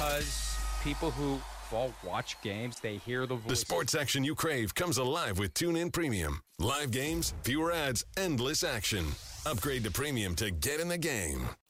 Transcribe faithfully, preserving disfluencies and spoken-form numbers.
because people who well, watch games, they hear the voice. The sports action you crave comes alive with TuneIn Premium. Live games, fewer ads, endless action. Upgrade to Premium to get in the game.